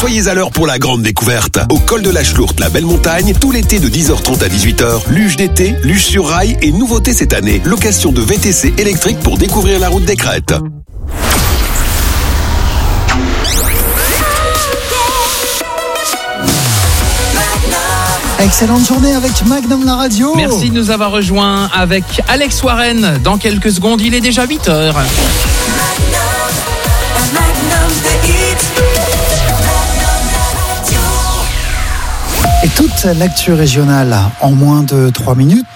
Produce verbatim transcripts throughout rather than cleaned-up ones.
Soyez à l'heure pour la grande découverte. Au col de la Chlourte, la belle montagne, tout l'été de dix heures trente à dix-huit heures. Luge d'été, luge sur rail et nouveauté cette année, location de V T C électrique pour découvrir la route des crêtes. Excellente journée avec Magnum la radio. Merci de nous avoir rejoints avec Alex Warren. Dans quelques secondes, il est déjà huit heures. Et toute l'actu régionale en moins de trois minutes.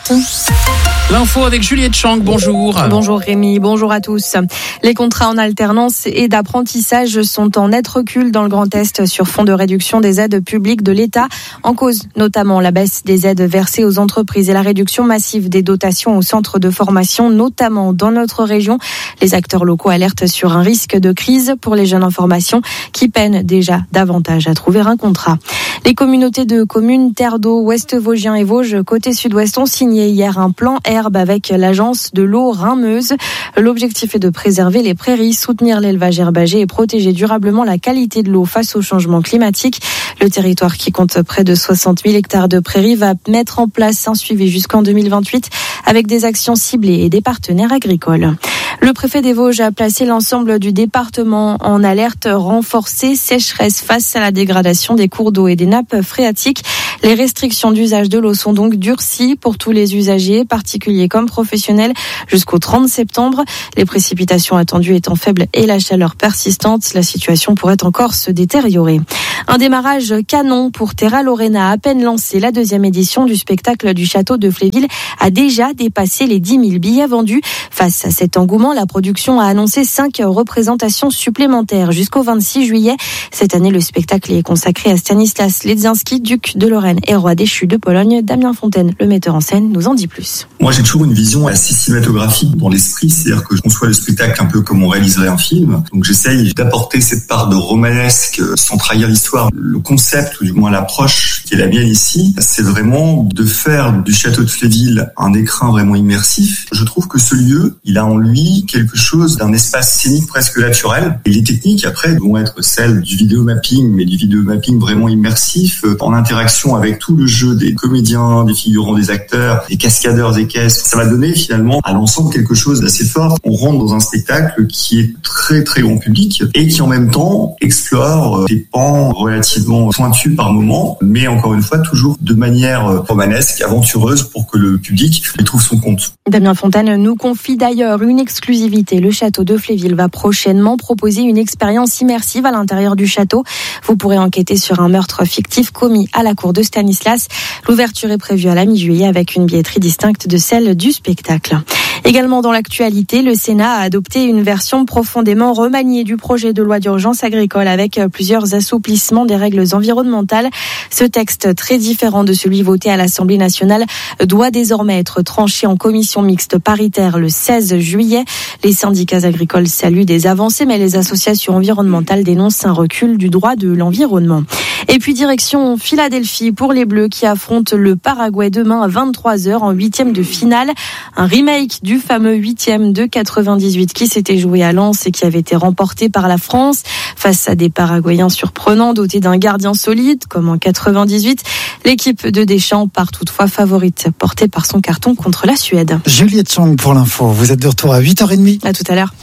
L'info avec Juliette Chang, bonjour. Bonjour Rémi, bonjour à tous. Les contrats en alternance et d'apprentissage sont en net recul dans le Grand Est sur fond de réduction des aides publiques de l'État. En cause notamment la baisse des aides versées aux entreprises et la réduction massive des dotations aux centres de formation, notamment dans notre région. Les acteurs locaux alertent sur un risque de crise pour les jeunes en formation qui peinent déjà davantage à trouver un contrat. Les communautés de communes Terre d'Eau, Ouest-Vosgien et Vosges, côté sud-ouest, ont signé hier un plan herbe avec l'agence de l'eau Rhin-Meuse. L'objectif est de préserver les prairies, soutenir l'élevage herbagé et protéger durablement la qualité de l'eau face au changement climatique. Le territoire, qui compte près de soixante mille hectares de prairies, va mettre en place un suivi jusqu'en deux mille vingt-huit avec des actions ciblées et des partenaires agricoles. Le préfet des Vosges a placé l'ensemble du département en alerte renforcée sécheresse face à la dégradation des cours d'eau et des nappes phréatiques. Les restrictions d'usage de l'eau sont donc durcies pour tous les usagers, particuliers comme professionnels, jusqu'au trente septembre. Les précipitations attendues étant faibles et la chaleur persistante, la situation pourrait encore se détériorer. Un démarrage canon pour Terra Lorena. À peine lancé, la deuxième édition du spectacle du château de Fléville a déjà dépassé les dix mille billets vendus. Face à cet engouement, la production a annoncé cinq représentations supplémentaires jusqu'au vingt-six juillet. Cette année, le spectacle est consacré à Stanislas Ledzinski, duc de Lorraine et roi déchu de Pologne. Damien Fontaine, le metteur en scène, nous en dit plus. Moi, j'ai toujours une vision assez cinématographique dans l'esprit, c'est-à-dire que je conçois le spectacle un peu comme on réaliserait un film. Donc, j'essaye d'apporter cette part de romanesque sans trahir l'histoire. Le concept, ou du moins l'approche qui est la mienne ici, c'est vraiment de faire du château de Fléville un écrin vraiment immersif. Je trouve que ce lieu, il a en lui quelque chose d'un espace scénique presque naturel. Et les techniques, après, vont être celles du vidéomapping, mais du vidéomapping vraiment immersif, en interaction avec tout le jeu des comédiens, des figurants, des acteurs, des cascadeurs, des caisses. Ça va donner finalement à l'ensemble quelque chose d'assez fort. On rentre dans un spectacle qui est très très grand public et qui en même temps explore des pans relativement pointus par moment, mais encore une fois toujours de manière romanesque, aventureuse pour que le public y trouve son compte. Damien Fontaine nous confie d'ailleurs une exclusivité. Le château de Fléville va prochainement proposer une expérience immersive à l'intérieur du château. Vous pourrez enquêter sur un meurtre fictif commis à la cour de Stanislas. L'ouverture est prévue à la mi-juillet avec une billetterie distincte de celle du spectacle. Également dans l'actualité, le Sénat a adopté une version profondément remaniée du projet de loi d'urgence agricole avec plusieurs assouplissements des règles environnementales. Ce texte, très différent de celui voté à l'Assemblée nationale, doit désormais être tranché en commission mixte paritaire le seize juillet. Les syndicats agricoles saluent des avancées, mais les associations environnementales dénoncent un recul du droit de l'environnement. Et puis direction Philadelphie pour les Bleus qui affrontent le Paraguay demain à vingt-trois heures en huitième de finale. Un remake du fameux huitième de quatre-vingt-dix-huit qui s'était joué à Lens et qui avait été remporté par la France face à des Paraguayens surprenants dotés d'un gardien solide comme en quatre-vingt-dix-huit. L'équipe de Deschamps part toutefois favorite, portée par son carton contre la Suède. Juliette Chang pour l'info. Vous êtes de retour à huit heures trente. À tout à l'heure.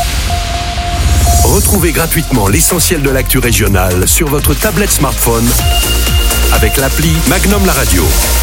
Retrouvez gratuitement l'essentiel de l'actu régionale sur votre tablette smartphone avec l'appli Magnum la radio.